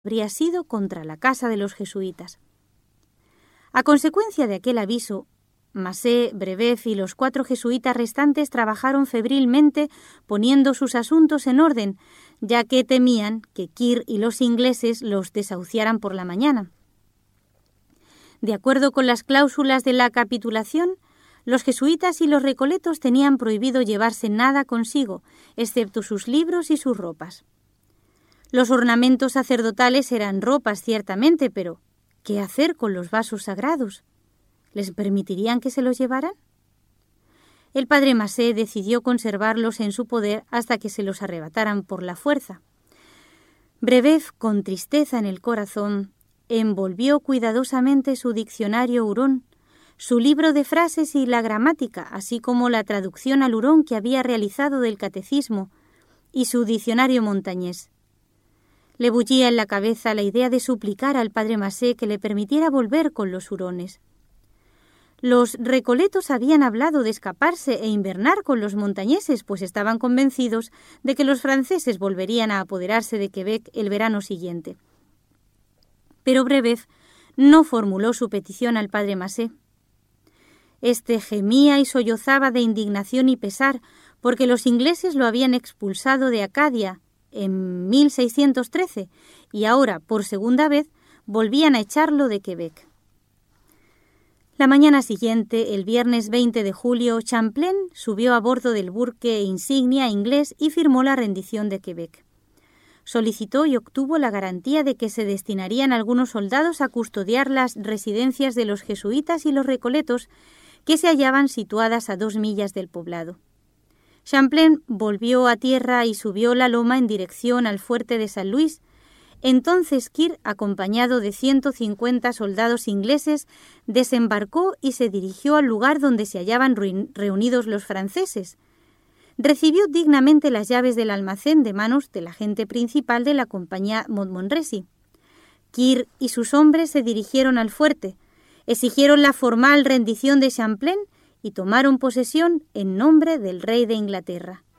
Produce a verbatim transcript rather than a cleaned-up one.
habría sido contra la casa de los jesuitas. A consecuencia de aquel aviso, Massé, Brebeuf y los cuatro jesuitas restantes trabajaron febrilmente poniendo sus asuntos en orden, ya que temían que Kirk y los ingleses los desahuciaran por la mañana. De acuerdo con las cláusulas de la capitulación, los jesuitas y los recoletos tenían prohibido llevarse nada consigo, excepto sus libros y sus ropas. Los ornamentos sacerdotales eran ropas, ciertamente, pero ¿qué hacer con los vasos sagrados? ¿Les permitirían que se los llevaran? El padre Massé decidió conservarlos en su poder hasta que se los arrebataran por la fuerza. Brebeuf, con tristeza en el corazón, envolvió cuidadosamente su diccionario hurón, su libro de frases y la gramática, así como la traducción al hurón que había realizado del catecismo, y su diccionario montañés. Le bullía en la cabeza la idea de suplicar al padre Massé que le permitiera volver con los hurones. Los recoletos habían hablado de escaparse e invernar con los montañeses, pues estaban convencidos de que los franceses volverían a apoderarse de Quebec el verano siguiente. Pero Brebeuf no formuló su petición al padre Massé. Este gemía y sollozaba de indignación y pesar porque los ingleses lo habían expulsado de Acadia en mil seiscientos trece y ahora, por segunda vez, volvían a echarlo de Quebec. La mañana siguiente, el viernes veinte de julio, Champlain subió a bordo del buque insignia inglés y firmó la rendición de Quebec. Solicitó y obtuvo la garantía de que se destinarían algunos soldados a custodiar las residencias de los jesuitas y los recoletos que se hallaban situadas a dos millas del poblado. Champlain volvió a tierra y subió la loma en dirección al fuerte de San Luis. Entonces Kirk, acompañado de ciento cincuenta soldados ingleses, desembarcó y se dirigió al lugar donde se hallaban reunidos los franceses. Recibió dignamente las llaves del almacén de manos del agente principal de la compañía Montmorency. Kirk y sus hombres se dirigieron al fuerte, exigieron la formal rendición de Champlain y tomaron posesión en nombre del rey de Inglaterra.